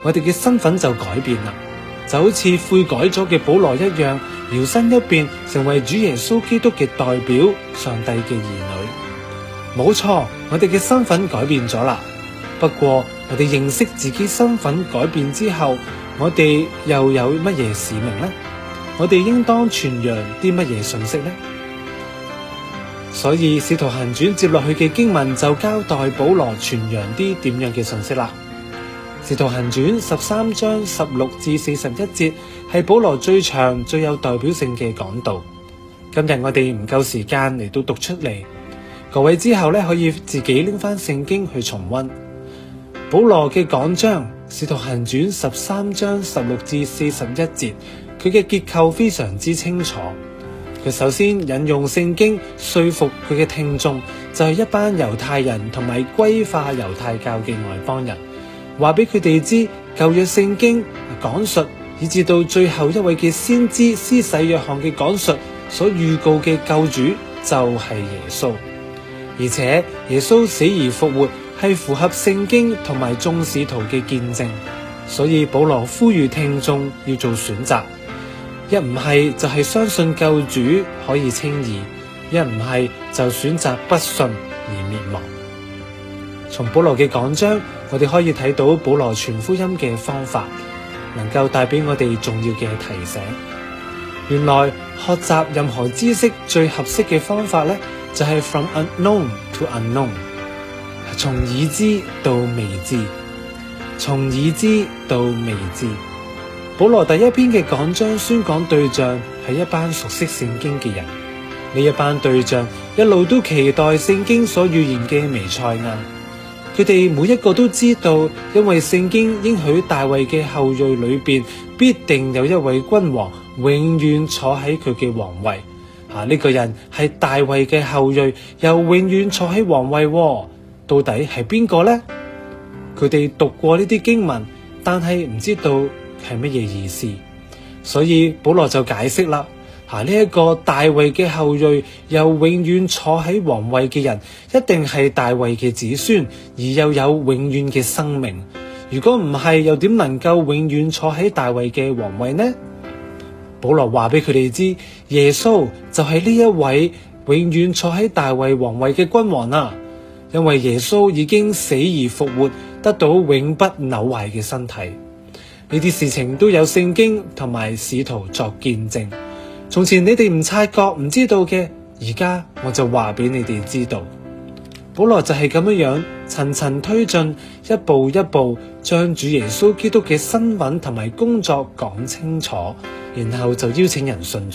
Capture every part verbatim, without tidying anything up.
我哋嘅身份就改變啦，就好似悔改咗嘅保羅一樣，搖身一變成為主耶穌基督嘅代表，上帝嘅兒女。冇錯，我哋嘅身份改變咗啦。不過我哋認識自己身份改變之後，我哋又有乜嘢使命呢？我哋應當傳揚啲乜嘢信息呢？所以使徒行傳接落去嘅經文就交代保羅傳揚啲點樣嘅信息啦。使徒行傳十三章十六至四十一節係保羅最長最有代表性嘅講道。今日我哋唔夠時間嚟到讀出嚟，各位之後咧可以自己拎翻聖經去重溫保羅嘅講章。使徒行傳十三章十六至四十一節，佢嘅結構非常之清楚。佢首先引用聖經說服佢嘅聽眾，就係一班猶太人同埋歸化猶太教嘅外邦人，話俾佢哋知舊約聖經講述，以至到最後一位嘅先知施洗約翰嘅講述所預告嘅救主就係耶穌，而且耶穌死而復活係符合聖經同埋眾使徒嘅見證，所以保羅呼籲聽眾要做選擇，一唔係就係相信救主可以稱義，一唔係就選擇不信而滅亡。從保羅嘅講章，我哋可以睇到保羅傳福音嘅方法，能夠帶俾我哋重要嘅提醒。原來學習任何知識最合適嘅方法咧，就係 from unknown to unknown， 從已知到未知，從已知到未知。保羅第一篇嘅講章宣講對象係一班熟悉聖經嘅人，呢一班對象一路都期待聖經所預言嘅彌賽亞。佢哋每一個都知道，因為聖經應許大衛嘅後裔裏邊必定有一位君王永遠坐喺佢嘅皇位。啊，呢、這個人係大衛嘅後裔，又永遠坐喺皇位，哦，到底係邊個呢？佢哋讀過呢啲經文，但係唔知道係乜嘢意思，所以保羅就解釋啦。啊，呢一個大衛嘅後裔又永遠坐喺皇位嘅人，一定係大衛嘅子孫，而又有永遠嘅生命。如果唔係，又點能夠永遠坐喺大衛嘅皇位呢？保羅話俾佢哋知，耶穌就係呢一位永遠坐喺大衛皇位嘅君王啊！因為耶穌已經死而復活，得到永不朽壞嘅身體。呢啲事情都有聖經同埋使徒作見證。從前你哋唔察覺唔知道嘅，而家我就話俾你哋知道。保羅就係咁樣樣層層推進，一步一步將主耶穌基督嘅身份同埋工作講清楚，然後就邀請人信主。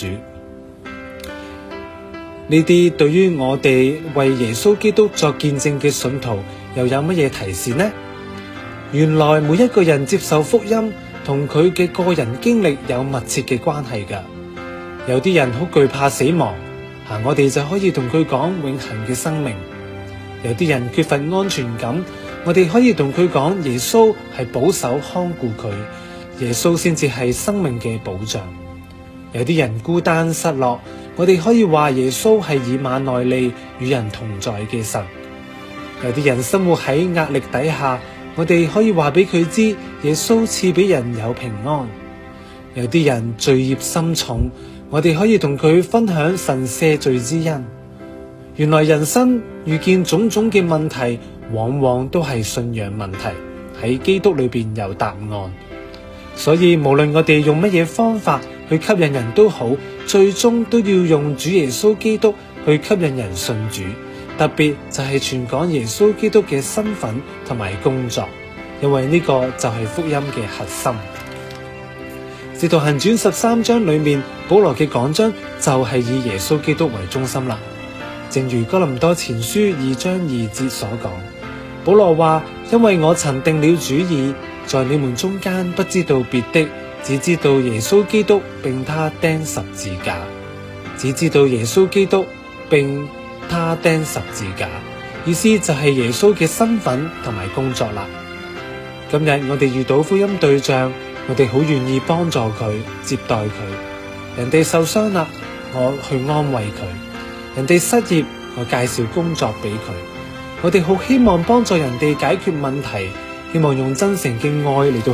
呢啲對於我哋為耶穌基督作見證嘅信徒又有乜嘢提示呢？原來每一個人接受福音同佢嘅個人經歷有密切嘅關係㗎。有啲人好懼怕死亡，啊，我哋就可以同佢講永恆嘅生命。有啲人缺乏安全感，我哋可以同佢講耶穌係保守看顧佢，耶穌先至係生命嘅保障。有啲人孤單失落，我哋可以話耶穌係以馬內利，與人同在嘅神。有啲人生活喺壓力底下，我哋可以話俾佢知耶穌賜俾人有平安。有啲人罪孽深重，我哋可以同佢分享神赦罪之恩。原來人生遇見種種嘅問題，往往都係信仰問題，喺基督裏邊有答案。所以無論我哋用乜嘢方法去吸引人都好，最終都要用主耶穌基督去吸引人信主。特別就係傳講耶穌基督嘅身份同埋工作，因為呢個就係福音嘅核心。使徒行傳十三章裏面，保羅嘅講章就係以耶穌基督為中心啦。正如哥林多前書二章二節所講，保羅話：因為我曾定了主意，在你們中間不知道別的，只知道耶穌基督並他釘十字架，只知道耶穌基督並他釘十字架，意思就係耶穌嘅身份同埋工作啦。今日我哋遇到福音對象，我哋好願意幫助佢，接待佢。人哋受傷啦，我去安慰佢；人哋失業，我介紹工作俾佢。我哋好希望幫助人哋解決問題，希望用真誠嘅愛嚟到